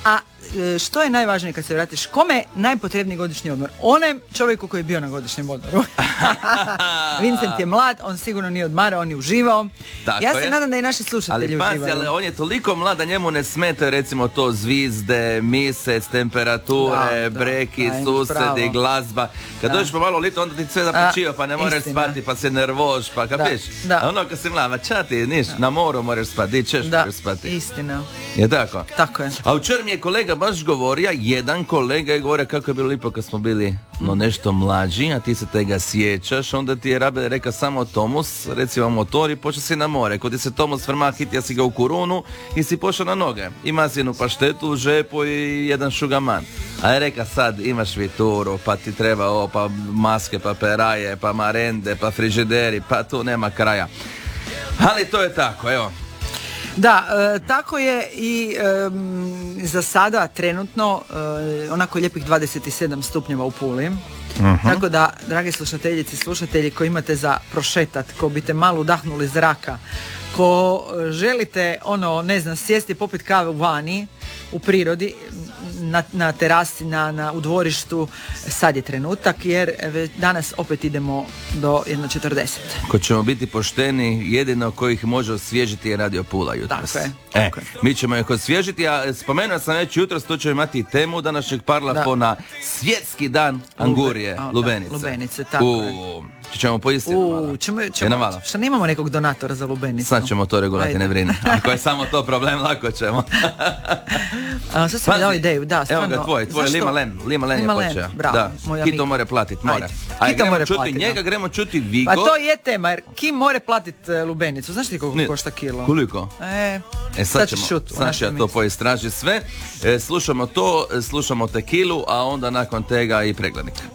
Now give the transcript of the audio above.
A što je najvažnije kad se vratiš? Kome je najpotrebniji godišnji odmor? Onem čovjeku koji je bio na godišnjem odmoru. Vincent je mlad, on sigurno nije odmarao, on je uživao. Tako ja se je. nadam da i naši slušatelji uživaju. Ali on je toliko mlad da njemu ne smeta recimo to zvizde, mjesec, temperature, breki, susedi, glazba. Kad dođeš po malo lito, onda ti sve započio, pa ne moraš spati, pa se nervoš, pa kapiš? A ono kad si mlada, čati, niš, na moru moraš spati, di ćeš moraš spati. Istina. Je tako? Tako je. A učer mi je kolega baš govorio, jedan kolega je govorio kako je bilo lipo kad smo bili nešto mlađi, a ti se tega sjećaš, onda ti je Rabe rekao samo Tomus, recimo motor i počeo si na more. Kod ti se Tomus vrma, hitija si ga u kurunu i si pošao na noge. Ima si jednu paštetu u žepu i jedan šugaman. A je reka sad imaš vituru, pa ti treba ovo, pa maske, pa peraje, pa marende, pa frižideri, pa tu nema kraja. Ali to je tako, evo. Da, tako je i za sada trenutno onako lijepih 27 stupnjeva u Puli. Tako da, dragi slušateljice i slušatelji koji imate za prošetat, ko biste malo udahnuli zraka, ko želite sjesti popit kave u vani, u prirodi, na terasi, u dvorištu, sad je trenutak jer danas opet idemo do 1:40. Ko ćemo biti pošteni, jedino koji ih može osvježiti je Radio Pula jutros. Tako je. Mi ćemo ih osvježiti, a spomenuo sam već jutros, tu ćemo imati temu današnjeg parlafona, svjetski dan angurije, lubenice. Lubenice, tako je. Ćemo pojistiti malo. Šta nemamo nekog donatora za lubenicu? Sad ćemo to regulati, ne brini. Ako je samo to problem, lako ćemo. Sad sam mi dao ideju, da, stvarno. Evo ga tvoj Limalen je počeo. Bravo, moj amik. Kito more platit, mora. Kito more platit. Njega gremo čuti Vigo. Pa to je tema, jer Kim more platit lubenicu. Znaš ti koliko košta kilo? Koliko? Sad ću ja to poistraži sve. Slušamo to, slušamo tekilu, a onda nakon tega i preglednik.